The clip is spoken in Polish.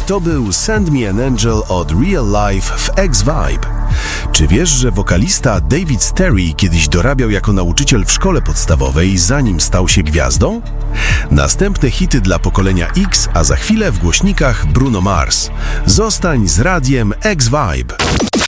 To był Send Me an Angel od Real Life w X-Vibe. Czy wiesz, że wokalista David Sterry kiedyś dorabiał jako nauczyciel w szkole podstawowej, zanim stał się gwiazdą? Następne hity dla pokolenia X, a za chwilę w głośnikach Bruno Mars. Zostań z radiem X-Vibe.